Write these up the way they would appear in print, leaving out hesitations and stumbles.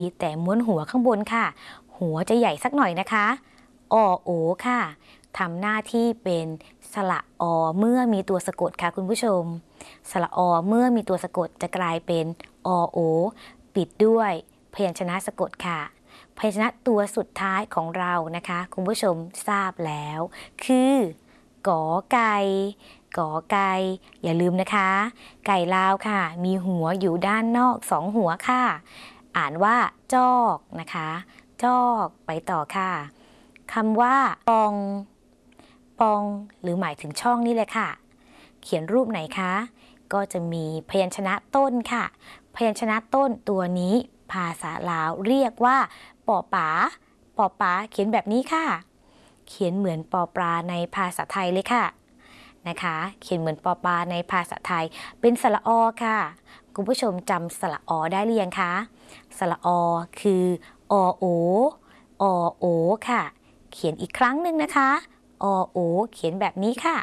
แต่ม้วนหัวข้างบนค่ะหัวจะใหญ่สักหน่อยนะคะอโอค่ะทำหน้าที่เป็นสระอเมื่อมีตัวสะกดค่ะคุณผู้ชมสระอเมื่อมีตัวสะกดจะกลายเป็นอโอปิดด้วยพยัญชนะสะกดค่ะพยัญชนะตัวสุดท้ายของเรานะคะคุณผู้ชมทราบแล้วคือกอไก่กอไก่อย่าลืมนะคะไก่ลาวค่ะมีหัวอยู่ด้านนอกสองหัวค่ะอ่านว่าจอกนะคะจอกไปต่อค่ะคำว่าปองปองหรือหมายถึงช่องนี่เลยค่ะเขียนรูปไหนคะก็จะมีพยัญชนะต้นค่ะพยัญชนะต้นตัวนี้ภาษาลาวเรียกว่าปอป๋าปอป๋าเขียนแบบนี้ค่ะเขียนเหมือนปอปลาในภาษาไทยเลยค่ะนะคะเขียนเหมือนปอปลาในภาษาไทยเป็นสระอค่ะคุณผู้ชมจำสระอได้หรือยังคะสระอคืออโออโอค่ะเขียนอีกครั้งหนึ่งนะคะอโอเขียนแบบนี้ค่ะ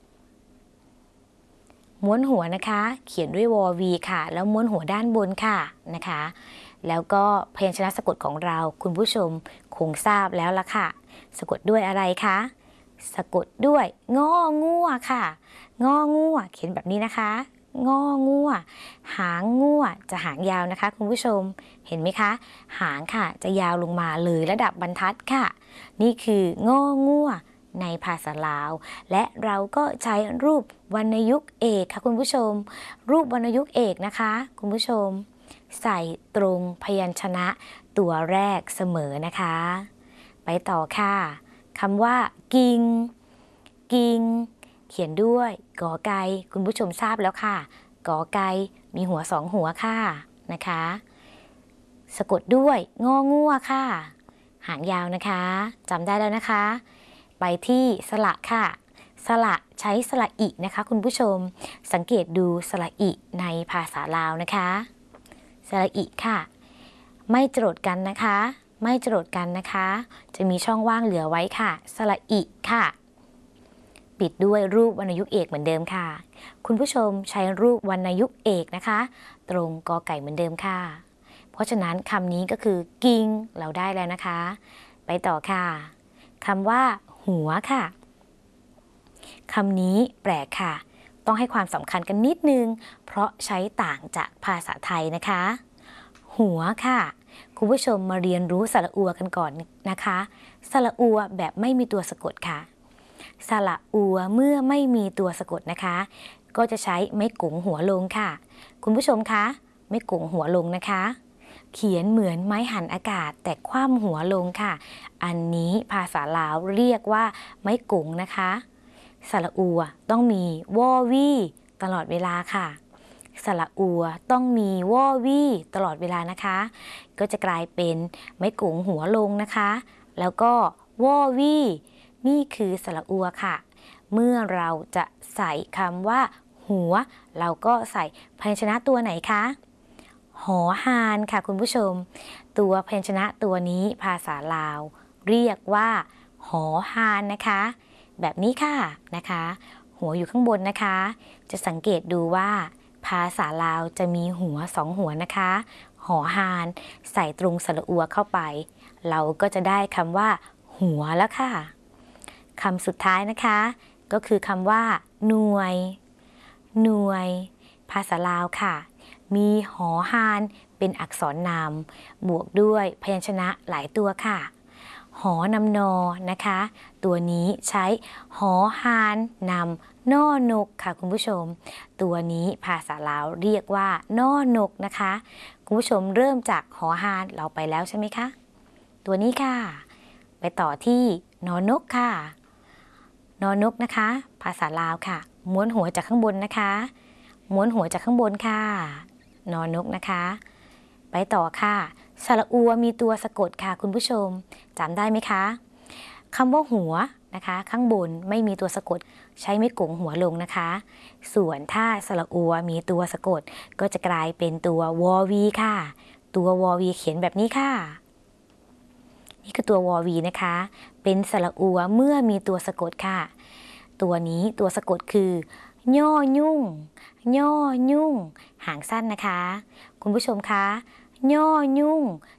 ม้วนหัวนะคะเขียนด้วยวอวีค่ะแล้วม้วนหัวด้านบนค่ะนะคะแล้วก็พยัญชนะสะกดของเราคุณผู้ชมคงทราบแล้วล่ะค่ะสะกดด้วยอะไรคะสะกดด้วยงองัวค่ะงองัวเขียนแบบนี้นะคะงองัวหางงัวจะหางยาวนะคะคุณผู้ชมเห็นไหมคะหางค่ะจะยาวลงมาเลยระดับบรรทัดค่ะนี่คืององัวในภาษาลาวและเราก็ใช้รูปวรรณยุกต์เอกค่ะคุณผู้ชมรูปวรรณยุกต์เอกนะคะคุณผู้ชมใส่ตรงพยัญชนะตัวแรกเสมอนะคะไปต่อค่ะคำว่ากิงกิงเขียนด้วยกอไก่คุณผู้ชมทราบแล้วค่ะกอไก่มีหัวสองหัวค่ะนะคะสะกดด้วยงองัวค่ะหางยาวนะคะจำได้แล้วนะคะไปที่สระค่ะสระใช้สระอินะคะคุณผู้ชมสังเกตดูสระอิในภาษาลาวนะคะสระอิค่ะไม่จรดกันนะคะไม่จรดกันนะคะจะมีช่องว่างเหลือไว้ค่ะสระอิค่ะปิดด้วยรูปวรรณยุกต์เอกเหมือนเดิมค่ะคุณผู้ชมใช้รูปวรรณยุกต์เอกนะคะตรงกอไก่เหมือนเดิมค่ะเพราะฉะนั้นคำนี้ก็คือกิงเราได้แล้วนะคะไปต่อค่ะคำว่าหัวค่ะคำนี้แปลกค่ะต้องให้ความสำคัญกันนิดนึงเพราะใช้ต่างจากภาษาไทยนะคะหัวค่ะคุณผู้ชมมาเรียนรู้สระอัวกันก่อนนะคะสระอัวแบบไม่มีตัวสะกดค่ะสระอัวเมื่อไม่มีตัวสะกดนะคะก็จะใช้ไม้กงหัวลงค่ะคุณผู้ชมคะไม้กงหัวลงนะคะเขียนเหมือนไม้หั่นอากาศแต่คว่ำหัวลงค่ะอันนี้ภาษาลาวเรียกว่าไม้กงนะคะสระอัวต้องมีวอวี่ตลอดเวลาค่ะสระอัวต้องมีวอวี่ตลอดเวลานะคะก็จะกลายเป็นไม้กงหัวลงนะคะแล้วก็วอวี่นี่คือสระอัวค่ะเมื่อเราจะใส่คำว่าหัวเราก็ใส่พยัญชนะตัวไหนคะหอหานค่ะคุณผู้ชมตัวพยัญชนะตัวนี้ภาษาลาวเรียกว่าหอหานนะคะแบบนี้ค่ะนะคะหัวอยู่ข้างบนนะคะจะสังเกตดูว่าภาษาลาวจะมีหัวสองหัวนะคะหอหานใส่ตรงสระอัวเข้าไปเราก็จะได้คำว่าหัวแล้วค่ะคำสุดท้ายนะคะก็คือคำว่าหน่วยหน่วยภาษาลาวค่ะมีหอหานเป็นอักษรนามบวกด้วยพยัญชนะหลายตัวค่ะหอนำนอนะคะตัวนี้ใช้หอหานนำนอนกค่ะคุณผู้ชมตัวนี้ภาษาลาวเรียกว่านอนกนะคะคุณผู้ชมเริ่มจากหอหานเราไปแล้วใช่ไหมคะตัวนี้ค่ะไปต่อที่นอนกค่ะนอนกนะคะภาษาลาวค่ะม้วนหัวจากข้างบนนะคะม้วนหัวจากข้างบนค่ะนอนกนะคะไปต่อค่ะสระอัวมีตัวสะกดค่ะคุณผู้ชมจำได้ไหมคะคำว่าหัวนะคะข้างบนไม่มีตัวสะกดใช้ไม้กงหัวลงนะคะส่วนถ้าสระอัวมีตัวสะกดก็จะกลายเป็นตัววอวีค่ะตัววอวีเขียนแบบนี้ค่ะนี่คือตัววอวีนะคะเป็นสระอัวเมื่อมีตัวสะกดค่ะตัวนี้ตัวสะกดคือย่อยุ่งย่อยุ่งหางสั้นนะคะคุณผู้ชมคะย่อยุ่ง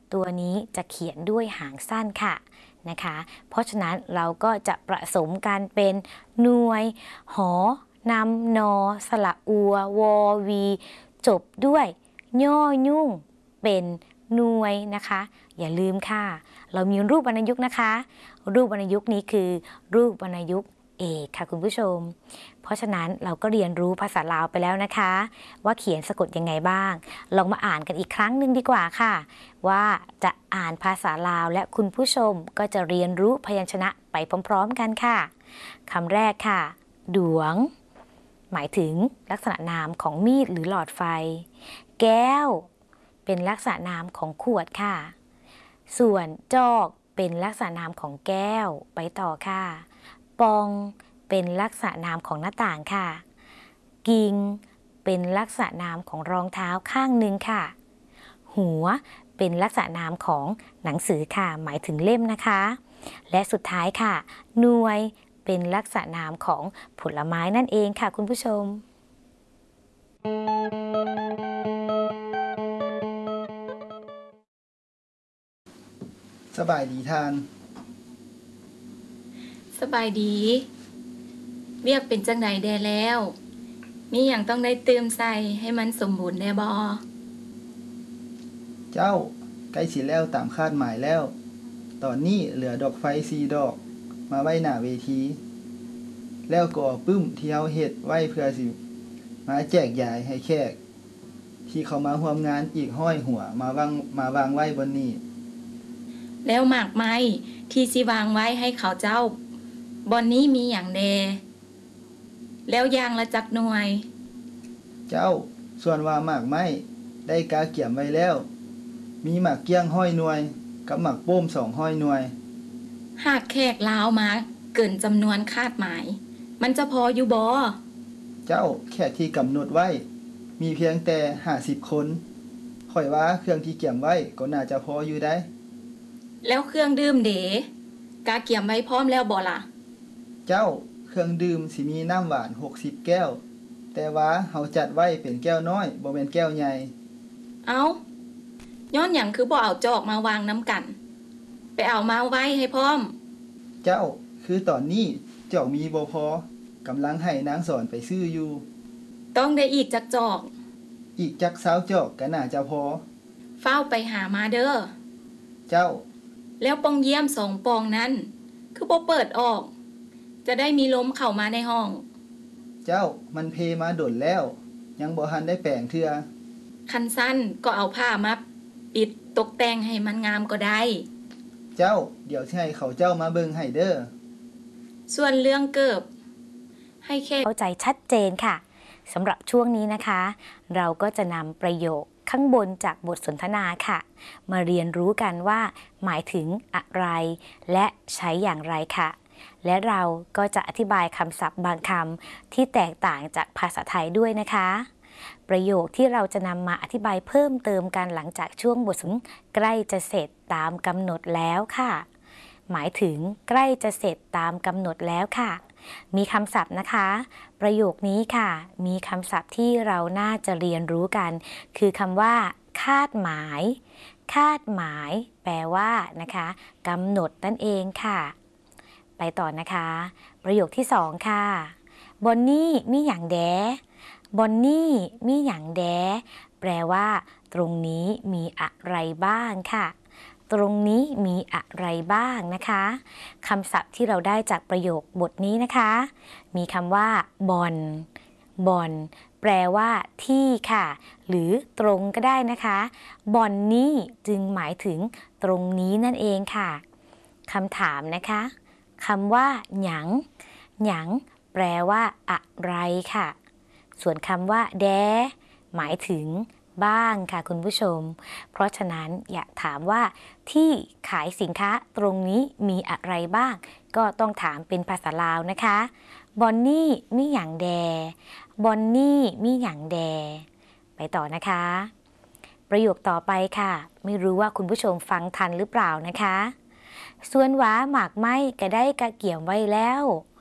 ตัวนี้จะเขียนด้วยหางสั้นค่ะนะคะเพราะฉะนั้นเราก็จะผสมกันเป็นหน่วยหอนำนอสระอัววอวีจบด้วยย่อยุ่งเป็นหน่วยนะคะอย่าลืมค่ะเรามีรูปวรรณยุกต์นะคะรูปวรรณยุกต์นี้คือรูปวรรณยุกต์เอกค่ะคุณผู้ชมเพราะฉะนั้นเราก็เรียนรู้ภาษาลาวไปแล้วนะคะว่าเขียนสะกดยังไงบ้างลองมาอ่านกันอีกครั้งหนึ่งดีกว่าค่ะว่าจะอ่านภาษาลาวและคุณผู้ชมก็จะเรียนรู้พยัญชนะไปพร้อมๆกันค่ะคำแรกค่ะดวงหมายถึงลักษณะนามของมีดหรือหลอดไฟแก้วเป็นลักษณะนามของขวดค่ะส่วนจอกเป็นลักษณะนามของแก้วไปต่อค่ะปองเป็นลักษณะนามของหน้าต่างค่ะกิ่งเป็นลักษณะนามของรองเท้าข้างหนึ่งค่ะหัวเป็นลักษณะนามของหนังสือค่ะหมายถึงเล่มนะคะและสุดท้ายค่ะหน่วยเป็นลักษณะนามของผลไม้นั่นเองค่ะคุณผู้ชมสบายดีทานสบายดีเรียกเป็นจังใดแดแล้วมีอย่างต้องได้เติมใส่ให้มันสมบูรณ์แน่บ่เจ้าใกล้สิแล้วตามคาดหมายแล้วตอนนี้เหลือดอกไฟ4ดอกมาไว้หน้าเวทีแล้วก็ปึ้มที่เฮาเฮ็ดไว้เพื่อสิมาแจกจ่ายให้แขกที่เขามาร่วมงานอีกห้อยหัวมาวางไว้บนนี้แล้วหมากไม้ที่สิวางไว้ให้เขาเจ้าบอนนี้มีอย่างแดแล้วยางละจักหน่วยเจ้าส่วนว่าหมากไม้ได้กาเกี่ยมไว้แล้วมีหมากเกี้ยงห้อยหน่วยกับหมากโป้ม2ห้อยหน่วยหากแขกลาวมาเกินจำนวนคาดหมายมันจะพออยู่บ่เจ้าแขกที่กำหนดไว้มีเพียงแต่50คนข่อยว่าเครื่องที่เกี่ยมไว้ก็น่าจะพออยู่ได้แล้วเครื่องดื่มเด๋กาเกี่ยมไว้พร้อมแล้วบ่ล่ะเจ้าเครื่องดื่มสิมีน้ำหวาน60แก้วแต่ว่าเฮาจัดไว้เป็นแก้วน้อยบ่แม่นแก้วใหญ่เอาย้อนหยังคือบ่เอาจอกมาวางน้ำกันไปเอามาไว้ให้พร้อมเจ้าคือตอนนี้เจ้ามีบ่พอกำลังให้นางสอนไปซื้ออยู่ต้องได้อีกจักจอกอีกจัก20จอกก็น่าจะพอเฝ้าไปหามาเด้อเจ้าแล้วปองเยี่ยม2ปองนั้นคือบ่เปิดออกจะได้มีลมเข้ามาในห้องเจ้ามันเพมาดนแล้วยังบ่ทันได้แปลงเทื่อคันสั้นก็เอาผ้ามาปิดตกแต่งให้มันงามก็ได้เจ้าเดี๋ยวสิให้เขาเจ้ามาเบิ่งให้เด้อส่วนเรื่องเกิบให้แค่เข้าใจชัดเจนค่ะสำหรับช่วงนี้นะคะเราก็จะนำประโยคข้างบนจากบทสนทนาค่ะมาเรียนรู้กันว่าหมายถึงอะไรและใช้อย่างไรค่ะและเราก็จะอธิบายคำศัพท์บางคำที่แตกต่างจากภาษาไทยด้วยนะคะประโยคที่เราจะนำมาอธิบายเพิ่มเติมกันหลังจากช่วงบทสนทนาใกล้จะเสร็จตามกำหนดแล้วค่ะหมายถึงใกล้จะเสร็จตามกำหนดแล้วค่ะมีคำศัพท์นะคะประโยคนี้ค่ะมีคำศัพท์ที่เราน่าจะเรียนรู้กันคือคำว่าคาดหมายคาดหมายแปลว่านะคะกำหนดนั่นเองค่ะไปต่อนะคะประโยคที่2ค่ะบอนนี่มีหยังแดบอนนี่มีหยังแดแปลว่าตรงนี้มีอะไรบ้างค่ะตรงนี้มีอะไรบ้างนะคะคำศัพท์ที่เราได้จากประโยคบทนี้นะคะมีคำว่าบอนบอนแปลว่าที่ค่ะหรือตรงก็ได้นะคะบอนนี่จึงหมายถึงตรงนี้นั่นเองค่ะคำถามนะคะคำว่าหยังหยังแปลว่าอะไรค่ะส่วนคำว่าแดหมายถึงบ้างค่ะคุณผู้ชมเพราะฉะนั้นอยากถามว่าที่ขายสินค้าตรงนี้มีอะไรบ้างก็ต้องถามเป็นภาษาลาวนะคะบอนนี่มีหยังแดบอนนี่มีหยังแดไปต่อนะคะประโยคต่อไปค่ะไม่รู้ว่าคุณผู้ชมฟังทันหรือเปล่านะคะส่วนหวาหมากไม้ก็ได้กะเกี่ยมไว้แล้ว